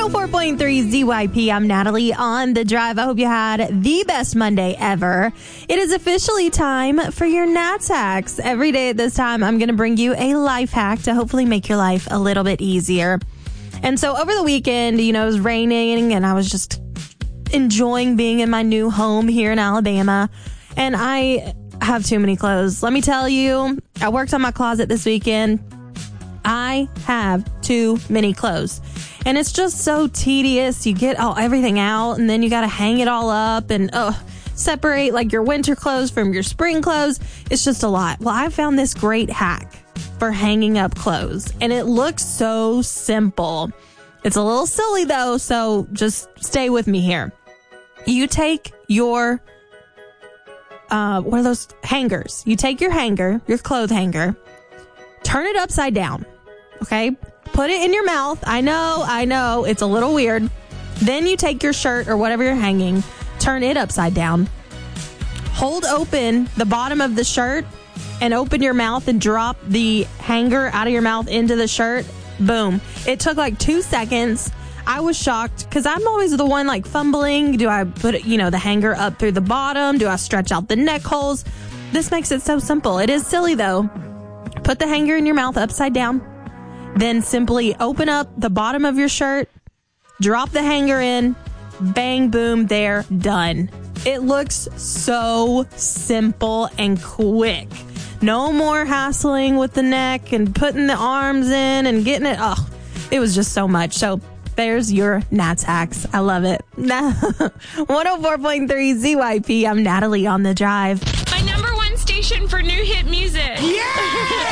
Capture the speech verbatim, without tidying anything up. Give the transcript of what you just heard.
oh four point three Z Y P. I'm Natalie on the drive. I hope you had the best Monday ever. It is officially time for your Nats hacks. Every day at this time, I'm going to bring you a life hack to hopefully make your life a little bit easier. And so over the weekend, you know, it was raining and I was just enjoying being in my new home here in Alabama. And I have too many clothes. Let me tell you, I worked on my closet this weekend. I have too many clothes. And it's just so tedious. You get all everything out and then you got to hang it all up and uh, separate like your winter clothes from your spring clothes. It's just a lot. Well, I found this great hack for hanging up clothes and it looks so simple. It's a little silly though, so just stay with me here. You take your, uh, what are those hangers? You take your hanger, your clothes hanger, turn it upside down. Okay. Put it in your mouth. I know, I know. It's a little weird. Then you take your shirt or whatever you're hanging, turn it upside down, hold open the bottom of the shirt and open your mouth and drop the hanger out of your mouth into the shirt. Boom. It took like two seconds. I was shocked because I'm always the one like fumbling. Do I put, you know, the hanger up through the bottom? Do I stretch out the neck holes? This makes it so simple. It is silly though. Put the hanger in your mouth upside down. Then simply open up the bottom of your shirt, drop the hanger in, bang, boom, there, done. It looks so simple and quick. No more hassling with the neck and putting the arms in and getting it. Oh, it was just so much. So there's your Nats hacks. I love it. one oh four point three Z Y P. I'm Natalie on the drive. My number one station for new hit music. Yeah!